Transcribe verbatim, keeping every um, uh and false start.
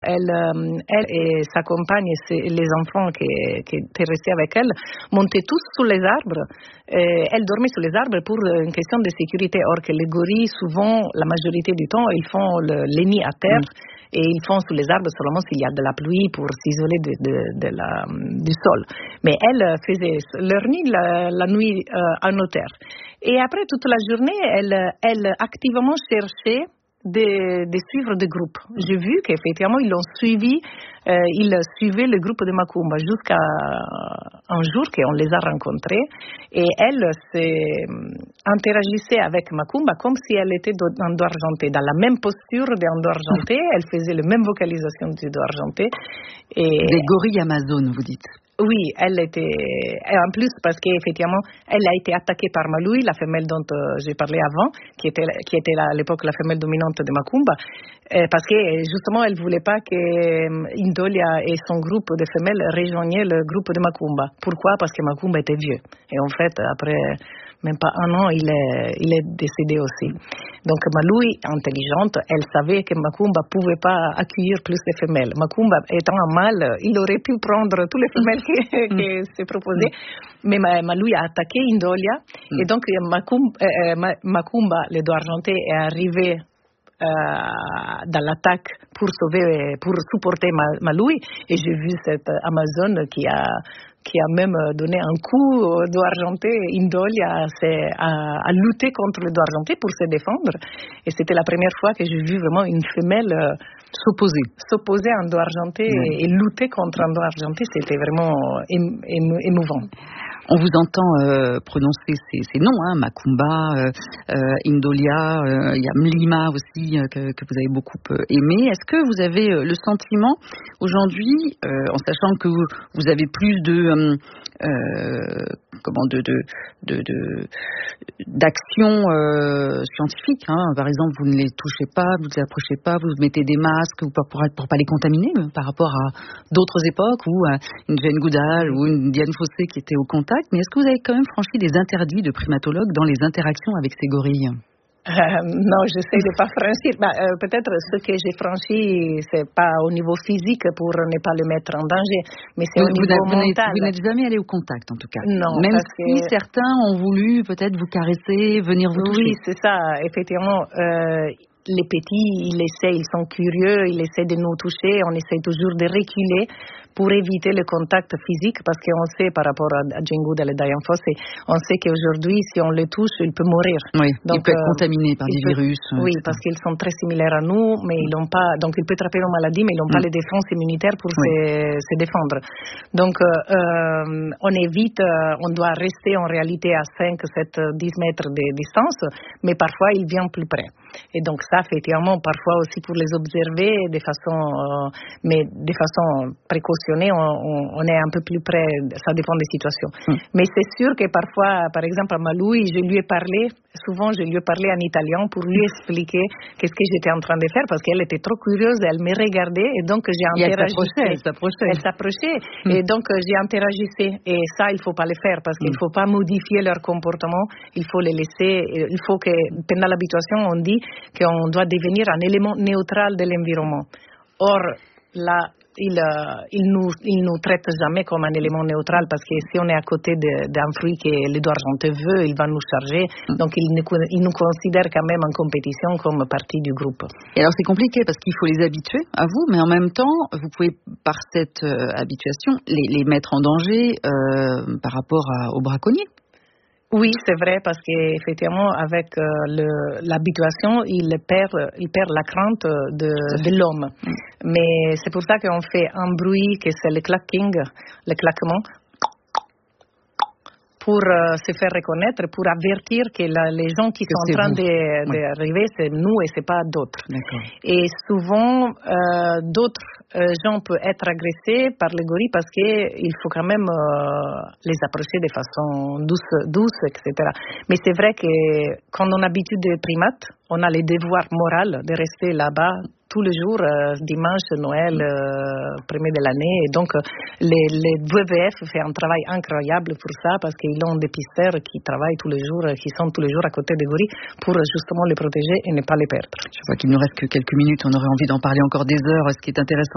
elle, elle et sa compagne et ses, les enfants qui, qui étaient restés avec elle montaient tous sous les arbres. Et elle dormait sous les arbres pour une question de sécurité. Or que les gorilles, souvent, la majorité du temps, ils font le, les nids à terre. Mm. Et ils font sous les arbres seulement s'il y a de la pluie pour s'isoler de, de, de la, du sol. Mais elles faisaient leur nid la, la nuit euh, en hauteur. Et après, toute la journée, elles, elles activement cherchaient de, de suivre des groupes. J'ai vu qu'effectivement, ils l'ont suivi, euh, ils suivaient le groupe de Macumba jusqu'à un jour qu'on les a rencontrés. Et elle interagissait avec Macumba comme si elle était en dos argenté, dans la même posture d'un dos argenté. Elle faisait la même vocalisation du dos argenté. Et des gorilles amazones, vous dites? Oui, elle était, et en plus parce qu'effectivement, elle a été attaquée par Maloui, la femelle dont euh, j'ai parlé avant, qui était, qui était à l'époque la femelle dominante de Macumba, euh, parce que justement, elle voulait pas que euh, Indolia et son groupe de femelles rejoignaient le groupe de Macumba. Pourquoi? Parce que Macumba était vieux. Et en fait, après même pas un an, il est, il est décédé aussi. Donc Maloui, intelligente, elle savait que Macumba pouvait pas accueillir plus de femelles. Macumba étant un mâle, il aurait pu prendre toutes les femelles qui, qui s'est proposées. Mais Maloui a attaqué Indolia. Et donc Macumba, euh, Macumba, le dos argenté, est arrivé euh, dans l'attaque pour sauver, pour supporter Maloui. Et j'ai vu cette Amazone qui a qui a même donné un coup au dos argenté. Indolia a, a lutté contre le dos argenté pour se défendre. Et c'était la première fois que j'ai vu vraiment une femelle s'opposer, s'opposer à un dos argenté oui. et, et lutter contre un dos argenté. C'était vraiment émo, émo, émouvant. On vous entend euh, prononcer ces, ces noms, hein, Macumba, euh, euh, Indolia, il euh, y a Mlima aussi euh, que, que vous avez beaucoup euh, aimé. Est-ce que vous avez euh, le sentiment aujourd'hui, euh, en sachant que vous, vous avez plus de euh, comment de de de, de d'action euh, scientifique, hein, par exemple, vous ne les touchez pas, vous ne les approchez pas, vous mettez des masques pour pour, pour pas les contaminer, par rapport à d'autres époques où euh, une Jane Goodall ou une Diane Fossé qui étaient au contact. Mais est-ce que vous avez quand même franchi des interdits de primatologues dans les interactions avec ces gorilles? Euh, non, j'essaie de pas franchir. Bah, euh, peut-être ce que j'ai franchi, c'est pas au niveau physique pour ne pas le mettre en danger, mais c'est Donc, au niveau vous mental. Vous n'êtes jamais allé au contact, en tout cas. Non, même parce si que... certains ont voulu peut-être vous caresser, venir vous toucher. Oui, c'est ça. Effectivement, euh, les petits, ils essaient, ils sont curieux, ils essaient de nous toucher. On essaie toujours de reculer pour éviter le contact physique, parce qu'on sait par rapport à Jane Goodall et Diane Fossé, on sait qu'aujourd'hui, si on les touche, il peut mourir. Oui, donc, il peut être euh, contaminé par des peut, virus. Oui, parce qu'ils sont très similaires à nous, mais ils n'ont pas, donc il peut attraper nos maladies, mais ils n'ont mm. pas les défenses immunitaires pour oui. se, se défendre. Donc, euh, on évite, on doit rester en réalité à cinq, sept, dix mètres de distance, mais parfois, ils viennent plus près. Et donc ça, effectivement, parfois aussi pour les observer de façon, euh, mais de façon précautionnée, on, on, on est un peu plus près, ça dépend des situations. Mm. Mais c'est sûr que parfois, par exemple, à Maloui, je lui ai parlé, souvent je lui ai parlé en italien pour lui expliquer qu'est-ce que j'étais en train de faire, parce qu'elle était trop curieuse, elle me regardait, et donc j'ai interagi. Elle s'approchait. Elle s'approchait, mm. et donc j'ai interagissé. Et ça, il faut pas le faire, parce qu'il mm. faut pas modifier leur comportement, il faut les laisser, il faut que, pendant l'habituation, on dit qu'on doit devenir un élément neutral de l'environnement. Or, là, il, euh, il nous, il nous traite jamais comme un élément neutral, parce que si on est à côté d'un fruit que le dos argenté veut, il va nous charger. Donc, il nous, il nous considère quand même en compétition comme partie du groupe. Et alors, c'est compliqué parce qu'il faut les habituer à vous, mais en même temps, vous pouvez, par cette euh, habituation, les, les mettre en danger euh, par rapport à, aux braconniers. Oui, c'est vrai, parce qu'effectivement, avec euh, l'habituation, il perd, il perd la crainte de, de l'homme. Mm. Mais c'est pour ça qu'on fait un bruit que c'est le clacking, le claquement, pour euh, se faire reconnaître, pour avertir que la, les gens qui que sont en train d'arriver, oui. c'est nous et c'est pas d'autres. Et souvent, euh, d'autres euh, gens peuvent être agressés par les gorilles parce qu'il faut quand même euh, les approcher de façon douce, douce, et cetera. Mais c'est vrai que quand on a l'habitude des primates, on a le devoir moral de rester là-bas tous les jours, euh, dimanche, Noël, euh, premier de l'année. Et donc, euh, les, les W W F fait un travail incroyable pour ça, parce qu'ils ont des pisteurs qui travaillent tous les jours, qui sont tous les jours à côté des gorilles pour justement les protéger et ne pas les perdre. Je vois qu'il ne nous reste que quelques minutes. On aurait envie d'en parler encore des heures. Ce qui est intéressant,